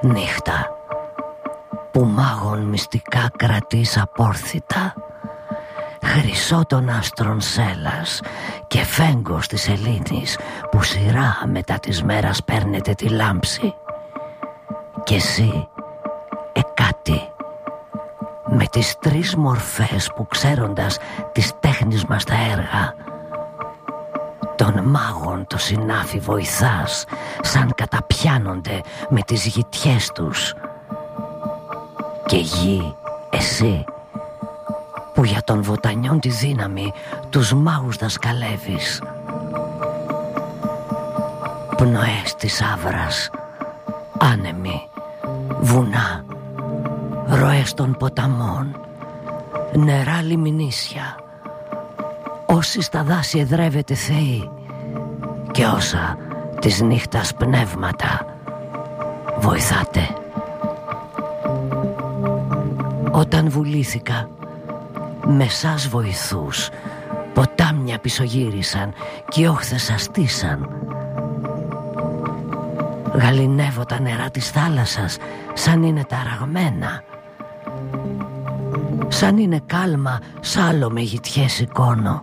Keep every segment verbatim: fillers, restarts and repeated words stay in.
Νύχτα που μάγων μυστικά κρατείς απόρθητα, χρυσό των άστρων σέλας και φέγγος της Ελλήνης που σειρά μετά της μέρας παίρνετε τη λάμψη. Κι εσύ εκάτι με τις τρεις μορφές που ξέροντας της τέχνης μας τα έργα, των μάγων το συνάφι βοηθάς σαν καταπιάνονται με τις γητιές τους. Και γη εσύ που για τον βοτανιών τη δύναμη τους μάγους δασκαλεύεις. Πνοές της άβρας, άνεμοι, βουνά, ροές των ποταμών, νερά λιμνήσια, όσοι στα δάση εδρεύετε θεοί και όσα της νύχτας πνεύματα βοηθάτε. Όταν βουλήθηκα με σας βοηθούς, ποτάμια πισωγύρισαν και οι όχθες σας στήσαν. Γαληνεύω τα νερά της θάλασσας σαν είναι ταραγμένα, σαν είναι κάλμα σάλο με γητιές σηκώνω.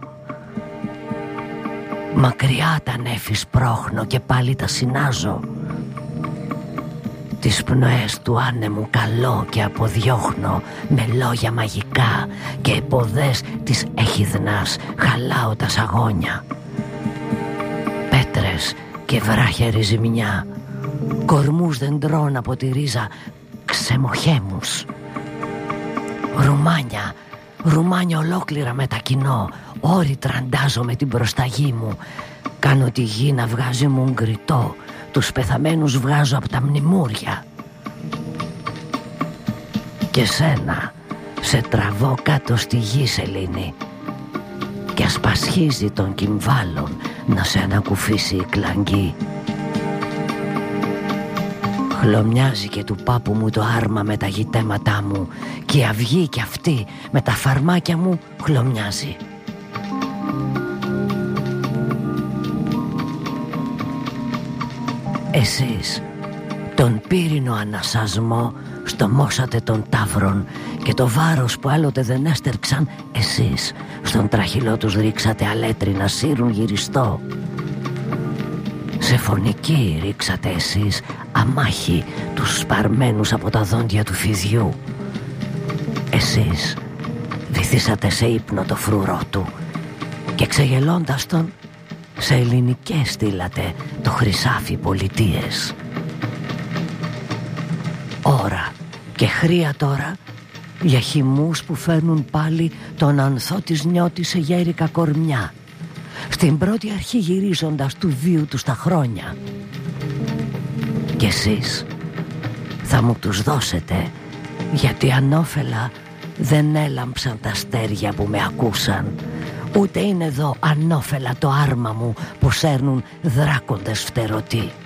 Μακριά τα νέφη σπρώχνω και πάλι τα συνάζω. Τις πνοές του άνεμου καλώ και αποδιώχνω με λόγια μαγικά και εποδές της έχιδνας χαλάω τα σαγόνια. Πέτρες και βράχια ριζιμιά, κορμούς δεντρών από τη ρίζα ξεμοχέμους. Ρουμάνια, ρουμάνια ολόκληρα μετακινώ, όρη τραντάζω με την προσταγή μου. Κάνω τη γη να βγάζει μου γκριτό, τους πεθαμένους βγάζω από τα μνημούρια. Και σένα σε τραβώ κάτω στη γη, Σελήνη, και ασπασχίζει των κυμβάλων να σε ανακουφίσει η κλαγγή. Χλωμιάζει και του πάπου μου το άρμα με τα γητέματά μου και η αυγή κι αυτή με τα φαρμάκια μου χλωμιάζει. Εσείς τον πύρινο ανασασμό στομώσατε των ταύρων και το βάρος που άλλοτε δεν έστερξαν εσείς στον τραχυλό τους ρίξατε αλέτρι να σύρουν γυριστό. Σε φωνική ρίξατε εσείς αμάχη τους σπαρμένους από τα δόντια του φιδιού. Εσείς βυθίσατε σε ύπνο το φρουρό του και ξεγελώντας τον σε ελληνικές στείλατε το χρυσάφι πολιτείες. Ώρα και χρία τώρα για χυμούς που φέρνουν πάλι τον ανθό της νιώτη σε γέρικα κορμιά, στην πρώτη αρχή γυρίζοντας του βίου του στα χρόνια. Κι εσείς θα μου τους δώσετε, γιατί ανώφελα δεν έλαμψαν τα αστέρια που με ακούσαν, ούτε είναι εδώ ανώφελα το άρμα μου που σέρνουν δράκοντες φτερωτοί.